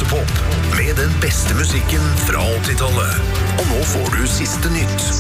Radiopop med den beste musikken fra 80-tallet. Og nå får du siste nytt.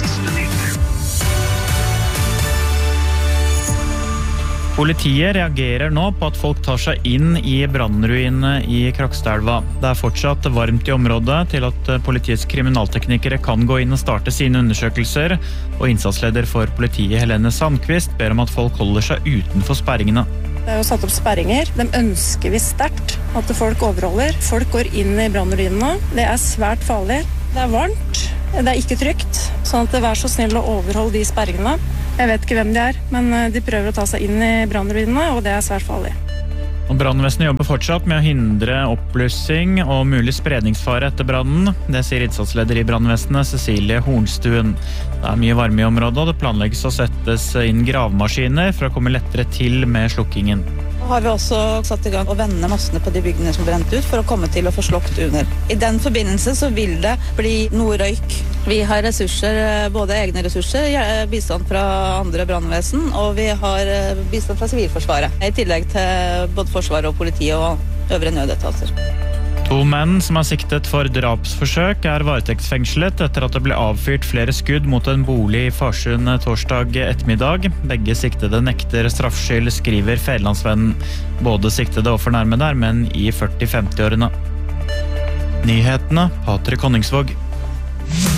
Politiet reagerer nå på at folk tar seg inn i brannruinene i Krokstadelva. Det fortsatt varmt i området til at politiets kriminalteknikere kan gå inn og starte sine undersøkelser, og innsatsleder for politiet Helene Sandqvist ber om at folk holder seg utenfor sperringene. Det jo satt opp sperringer. De ønsker vi sterkt at folk overholder. Folk går inn i brannruinene. Det svært farlig. Det varmt. Det ikke trygt. Sånn at vær så snill å overholde de sperringene. Jeg vet ikke hvem de men de prøver å ta seg inn i brannruinene, og det svært farlig. Brannvesenet jobber fortsatt med å hindre oppblussing og mulig spredningsfare etter brannen. Det sier innsatsleder i brannvesenet, Cecilie Hornstuen. Det mye varme i området, og det planlegges å settes inn gravemaskiner for å komme lettere til med slukkingen. Nå har vi også satt i gang å vende massene på de byggene som brent ut for å komme til å få slokt under. I den forbindelse så vil det bli noe røyk. Vi har ressurser, både egne ressurser, bistand fra andre brannvesen, og vi har bistand fra Sivilforsvaret, i tillegg til både Forsvaret og politiet og øvrige nødetater. 2 menn som siktet for drapsforsøk varetektsfengslet etter at det ble avfyrt flere skudd mot en bolig i Farsund torsdag ettermiddag. Begge siktede nekter straffskyld, skriver Fædrelandsvennen. Både siktede og fornærmede menn i 40-50-årene. Nyhetene, Patrik Honningsvåg.